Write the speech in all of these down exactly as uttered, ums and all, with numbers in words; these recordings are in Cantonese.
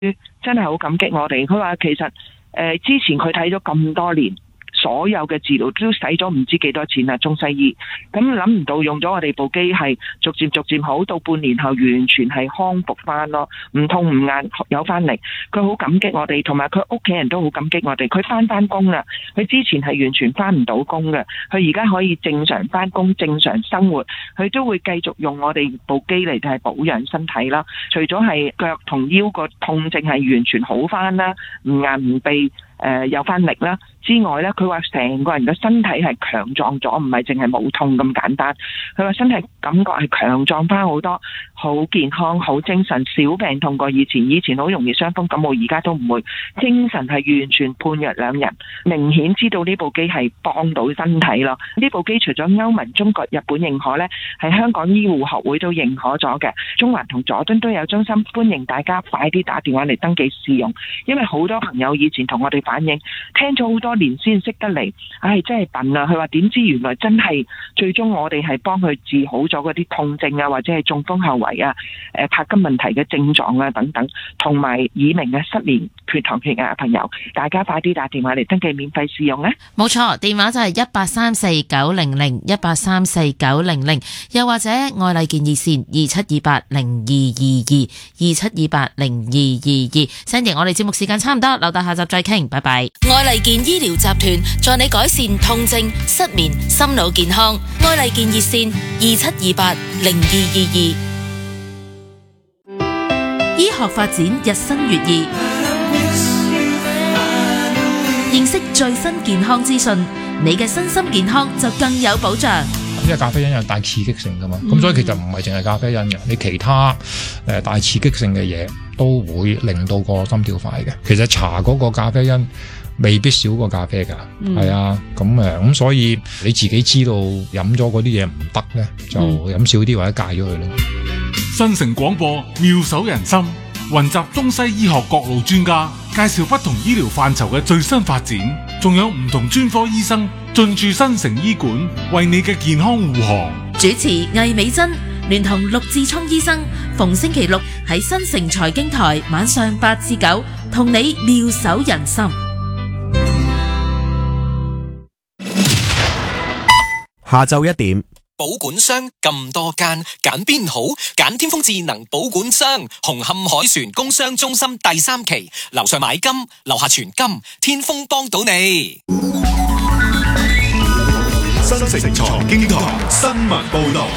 真係好感激我哋。佢話其實誒、呃、之前佢睇咗咁多年。所有嘅治療都使咗唔知幾多錢啊，中西醫。咁諗唔到用咗我哋部機係逐漸逐漸好，到半年後完全係康復翻咯，唔痛唔硬，有翻嚟。佢好感激我哋，同埋佢屋企人都好感激我哋。佢翻翻工啦，佢之前係完全翻唔到工嘅，佢而家可以正常翻工、正常生活。佢都會繼續用我哋部機嚟係保養身體啦。除咗係腳同腰個痛症係完全好翻啦，唔硬唔痹。誒、呃、有翻力啦之外咧，佢話成個人嘅身體係強壯咗，唔係淨係冇痛咁簡單。佢話身體感覺係強壯翻好多，好健康、好精神，少病痛過以前。以前好容易傷風感冒，而家都唔會。精神係完全判若兩人，明顯知道呢部機係幫到身體咯。呢部機除咗歐盟、中國、日本認可呢，係香港醫護學會都認可咗嘅。中環同佐敦都有中心，歡迎大家快啲打電話嚟登記試用，因為好多朋友以前同我哋反映，聽咗好多年先識得嚟，唉、哎，真係笨啊！佢話點知原來真係最終我哋係幫佢治好咗嗰啲痛症啊，或者係中風後遺啊、誒帕金問題嘅症狀啊等等，同埋耳鳴嘅失眠、血糖血壓嘅朋友，大家快啲打電話嚟登記免費試用啊！ 冇錯，電話就係一八三四九零零一八三四九零零，又或者愛麗健熱線二七二八零二二二二七二八零二二二。Sandy， 我哋節目時間差唔多，留待下集再傾，拜拜。 愛麗健醫療集團助你改善痛症、失眠、心腦健康。愛麗健熱線二七二八零二二二。 醫學發展日新月異，認識最新健康資訊，你嘅身心健康就更有保障。 因為咖啡因有帶刺激性噶嘛，咁、嗯、所以其實唔係淨係咖啡因嘅，你其他誒帶刺激性嘅嘢都會令到個心跳快嘅。其實茶嗰個咖啡因未必少過咖啡噶，係、嗯、啊，咁誒咁所以你自己知道飲咗嗰啲嘢唔得咧，就飲少啲或者戒咗佢咯。 新城廣播妙手仁心，雲集中西醫學各路專家，介紹不同醫療範疇嘅最新發展，仲有唔同專科醫生進駐新城醫館，為你嘅健康護航。 主持魏美珍聯同陸志聰醫生，逢星期六喺新城財經台晚上八至九，同你妙手仁心。 下晝一點， 保管商咁多間，揀邊好？揀天風智能保管商，紅磡海船工商中心第三期，樓上買金，樓下存金，天風幫到你。 新城財經台新聞報道。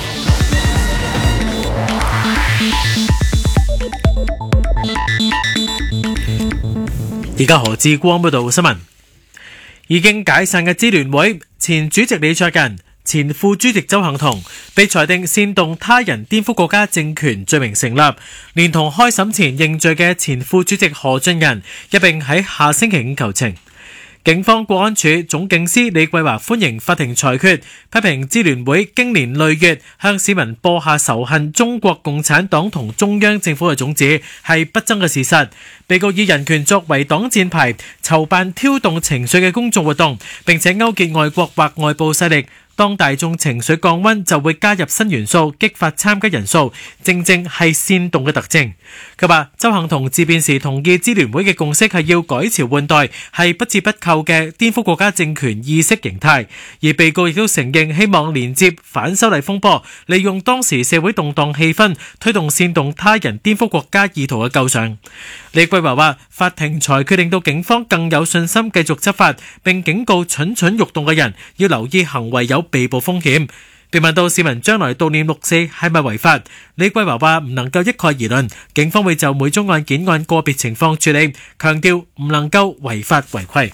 而家何志光報道新聞。已經解散嘅支聯會前主席李卓人、前副主席鄒幸彤被裁定煽動他人顛覆國家政權罪名成立，連同開審前認罪嘅前副主席何俊仁一併喺下星期五求情。警方國安處總警司李桂華歡迎法庭裁決，批評支聯會經年累月向市民播下仇恨中國共產黨同中央政府嘅種子係不爭嘅事實。被告以人權作為擋箭牌，籌辦挑動情緒嘅公眾活動，並且勾結外國或外部勢力。當大眾情緒降溫，就會加入新元素，激發參加人數，正正係煽動嘅特徵。佢話鄒幸彤自辯時同意支聯會嘅共識係要改朝換代，係不折不扣嘅顛覆國家政權意識形態。而被告亦都承認希望連接反修例風波，利用當時社會動盪氣氛，推動煽動他人顛覆國家意圖嘅構想。李桂華話：法庭裁決令到警方更有信心繼續執法，並警告蠢蠢欲動嘅人要留意行為有被捕風險。被問到市民將來悼念六四係咪違法，李桂華話唔能夠一概而論，警方會就每宗案件按個別情況處理，強調唔能夠違法違規。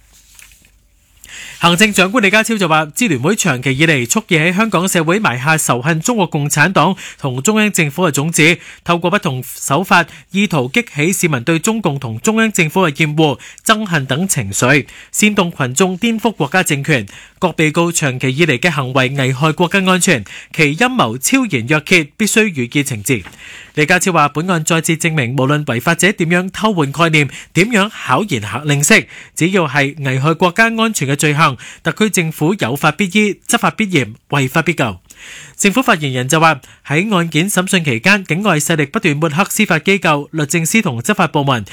行政長官李家超就話，支聯會長期以嚟蓄意喺香港社會埋下仇恨中國共產黨同中央政府嘅種子，透過不同手法，意圖激起市民對中共同中央政府嘅厭惡、憎恨等情緒，煽動群眾顛覆國家政權。各被告長期以嚟嘅行為危害國家安全，其陰謀超然若揭，必須予以懲治。李家超話，本案再次證明，無論違法者點樣偷換概念，點樣巧言令色，只要係危害國家安全嘅罪行，特區政府有法必依，執法必嚴，違法必究。 政府發言人就話，喺案件審訊期間，境外勢力不斷抹黑司法機構、律政司同執法部門，